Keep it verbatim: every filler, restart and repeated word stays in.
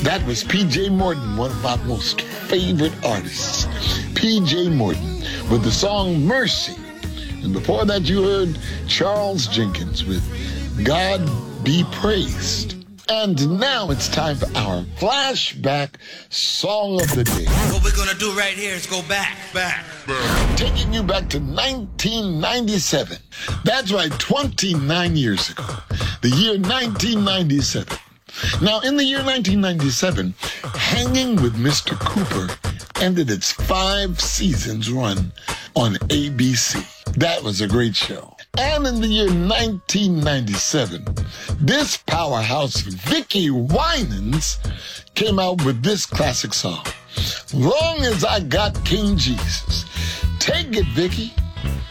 That was P J Morton, one of my most favorite artists. P J Morton with the song Mercy. And before that, you heard Charles Jenkins with God Be Praised. And now it's time for our flashback song of the day. What we're gonna do right here is go back, back, back. Taking you back to nineteen ninety-seven. That's right, twenty-nine years ago. The year nineteen ninety-seven. Now, in the year nineteen ninety-seven, Hanging with Mister Cooper ended its five seasons run on A B C. That was a great show. And in the year nineteen ninety-seven, this powerhouse, Vicki Winans, came out with this classic song, Long as I Got King Jesus. Take it, Vicki.